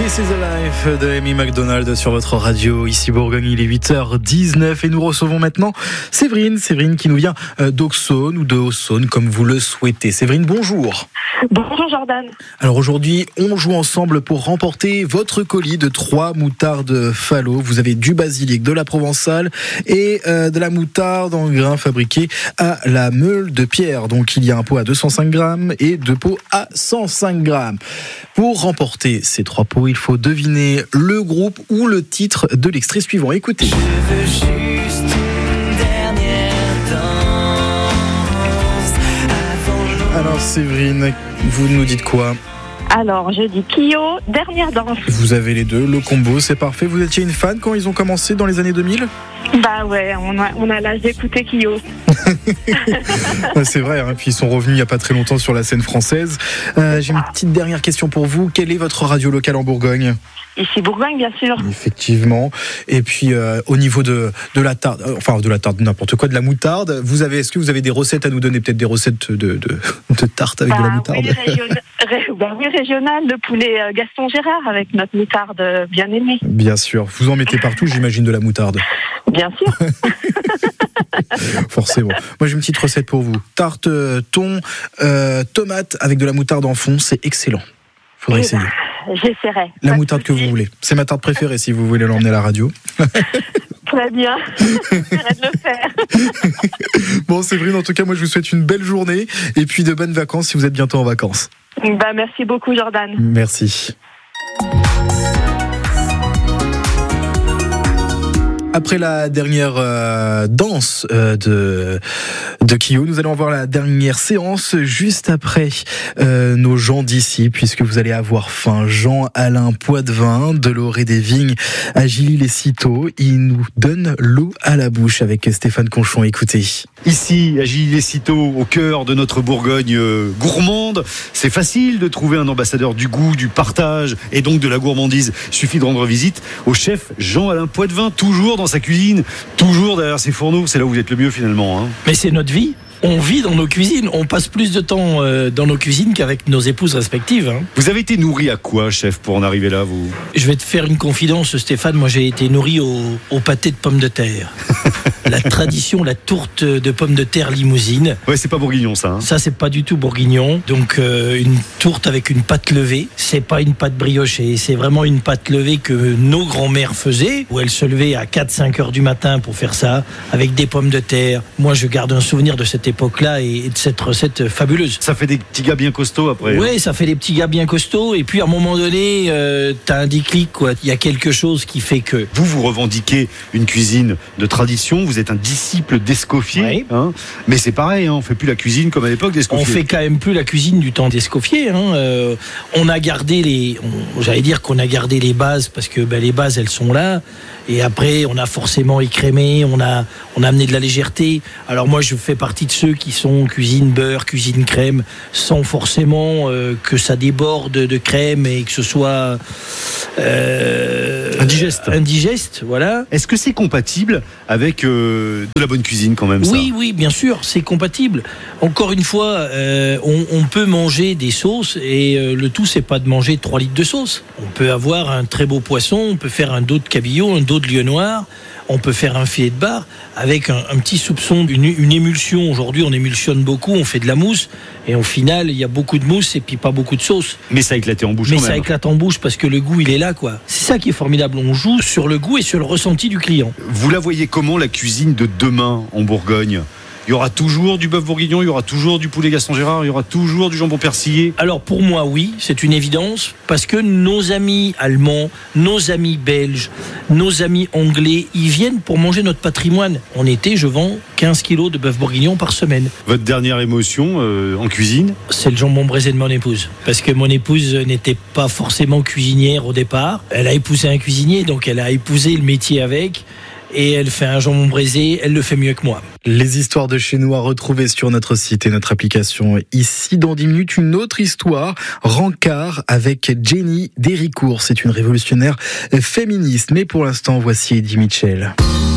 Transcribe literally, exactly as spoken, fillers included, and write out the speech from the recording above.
This is a Life de Amy McDonald sur votre radio. Ici Bourgogne, il est huit heures dix-neuf et nous recevons maintenant Séverine. Séverine qui nous vient d'Auxonne ou de Haute-Saône comme vous le souhaitez. Séverine, bonjour. Bonjour Jordan. Alors aujourd'hui, on joue ensemble pour remporter votre colis de trois moutardes Fallo. Vous avez du basilic, de la provençale et euh, de la moutarde en grains fabriquée à la meule de pierre. Donc il y a un pot à deux cent cinq grammes et deux pots à cent cinq grammes. Pour remporter ces trois pots, il faut deviner le groupe ou le titre de l'extrait suivant. Écoutez. Je veux juste une dernière danse. Alors Séverine, vous nous dites quoi ? Alors, je dis Kyo, dernière danse. Vous avez les deux, le combo, c'est parfait. Vous étiez une fan quand ils ont commencé dans les années deux mille ? Bah ouais, on a, on a l'âge d'écouter Kyo. C'est vrai, hein, puis ils sont revenus il n'y a pas très longtemps sur la scène française. Euh, j'ai une petite dernière question pour vous. Quelle est votre radio locale en Bourgogne ? Ici Bourgogne, bien sûr. Effectivement. Et puis euh, au niveau de de la tarte, euh, enfin de la tarte, n'importe quoi, de la moutarde. Vous avez, est-ce que vous avez des recettes à nous donner, peut-être des recettes de de, de tarte avec bah, de la moutarde ? Oui, régional, ré, bah, oui, régional, le poulet Gaston Gérard avec notre moutarde bien aimée. Bien sûr. Vous en mettez partout, j'imagine, de la moutarde. Bien sûr. Forcément. Moi j'ai une petite recette pour vous. Tarte euh, thon, euh, tomate avec de la moutarde en fond, c'est excellent. Faudrait essayer. J'essaierai. La moutarde que vous voulez. C'est ma tarte préférée si vous voulez l'emmener à la radio. Très bien. J'essaierai de le faire. Bon, Séverine, en tout cas, moi je vous souhaite une belle journée et puis de bonnes vacances si vous êtes bientôt en vacances. Bah, merci beaucoup, Jordan. Merci. Après la dernière euh, danse euh, de, de Kyo, nous allons avoir la dernière séance juste après euh, nos gens d'ici, puisque vous allez avoir faim. Jean-Alain Poitvin, de l'Orée des Vignes, à Gilly-les-Citeaux. Il nous donne l'eau à la bouche avec Stéphane Conchon. Écoutez. Ici, à Gilly-les-Citeaux, au cœur de notre Bourgogne euh, gourmande, c'est facile de trouver un ambassadeur du goût, du partage et donc de la gourmandise. Il suffit de rendre visite au chef Jean-Alain Poitvin, toujours dans sa cuisine, toujours derrière ses fourneaux. C'est là où vous êtes le mieux finalement. Hein. Mais c'est notre vie. On vit dans nos cuisines, on passe plus de temps euh, dans nos cuisines qu'avec nos épouses respectives. Hein. Vous avez été nourri à quoi, chef, pour en arriver là, vous ? Je vais te faire une confidence, Stéphane. Moi, j'ai été nourri au, au pâté de pommes de terre. La tradition, la tourte de pommes de terre limousine. Ouais, c'est pas bourguignon, ça. Hein. Ça, c'est pas du tout bourguignon. Donc, euh, une tourte avec une pâte levée. C'est pas une pâte briochée. C'est vraiment une pâte levée que nos grands-mères faisaient, où elles se levaient à quatre cinq heures du matin pour faire ça, avec des pommes de terre. Moi, je garde un souvenir de cette époque-là et de cette recette fabuleuse. Ça fait des petits gars bien costauds après. Oui, hein. Ça fait des petits gars bien costauds. Et puis à un moment donné, euh, t'as un déclic, quoi. Il y a quelque chose qui fait que... Vous, vous revendiquez une cuisine de tradition. Vous êtes un disciple d'Escoffier. Oui. Hein, mais c'est pareil, hein, on fait plus la cuisine comme à l'époque d'Escoffier. On fait quand même plus la cuisine du temps d'Escoffier. Hein. Euh, on a gardé les... On, j'allais dire qu'on a gardé les bases parce que ben, les bases, elles sont là. Et après, on a forcément écrémé, on a, on a amené de la légèreté. Alors moi, je fais partie de ceux qui sont cuisine beurre, cuisine crème, sans forcément euh, que ça déborde de crème et que ce soit euh, indigeste. Indigeste, voilà. Est-ce que c'est compatible avec euh, de la bonne cuisine quand même, ça ? Oui, oui, bien sûr, c'est compatible. Encore une fois, euh, on, on peut manger des sauces et euh, le tout, c'est pas de manger trois litres de sauce. On peut avoir un très beau poisson, on peut faire un dos de cabillaud, un dos de lieu noir, on peut faire un filet de bar avec un, un petit soupçon d'une une émulsion. Aujourd'hui, on émulsionne beaucoup, on fait de la mousse et au final, il y a beaucoup de mousse et puis pas beaucoup de sauce. Mais ça éclate en bouche. Mais quand ça même. éclate en bouche parce que le goût, il est là, quoi. C'est ça qui est formidable. On joue sur le goût et sur le ressenti du client. Vous la voyez comment, la cuisine de demain en Bourgogne ? Il y aura toujours du bœuf bourguignon, il y aura toujours du poulet Gaston Gérard, il y aura toujours du jambon persillé. Alors pour moi, oui, c'est une évidence, parce que nos amis allemands, nos amis belges, nos amis anglais, ils viennent pour manger notre patrimoine. En été, je vends quinze kilos de bœuf bourguignon par semaine. Votre dernière émotion euh, en cuisine ? C'est le jambon braisé de mon épouse. Parce que mon épouse n'était pas forcément cuisinière au départ. Elle a épousé un cuisinier, donc elle a épousé le métier avec. Et elle fait un jambon braisé, elle le fait mieux que moi. Les histoires de chez nous à retrouver sur notre site et notre application. Ici, dans dix minutes, une autre histoire, Rancard avec Jenny Déricourt. C'est une révolutionnaire féministe. Mais pour l'instant, voici Eddie Mitchell.